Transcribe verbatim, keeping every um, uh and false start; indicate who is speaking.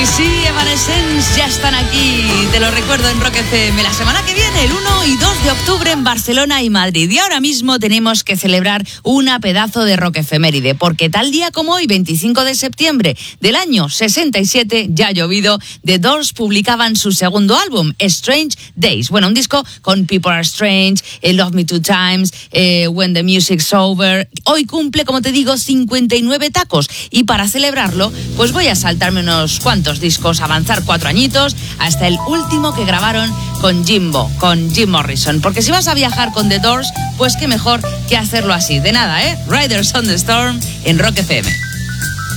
Speaker 1: Y sí, Evanescence ya están aquí, te lo recuerdo en Rock F M, la semana que viene, el uno y dos de octubre en Barcelona y Madrid. Y ahora mismo tenemos que celebrar una pedazo de rock efeméride, porque tal día como hoy, veinticinco de septiembre del año sesenta y siete, ya ha llovido, The Doors publicaban su segundo álbum, Strange Days. Bueno, un disco con People Are Strange, eh, Love Me Two Times, eh, When the Music's Over. Hoy cumple, como te digo, cincuenta y nueve tacos. Y para celebrarlo, pues voy a saltarme unos cuantos discos, avanzar cuatro añitos hasta el último que grabaron con Jimbo, con Jim Morrison, porque si vas a viajar con The Doors, pues qué mejor que hacerlo así, de nada, ¿eh? Riders on the Storm en Rock F M.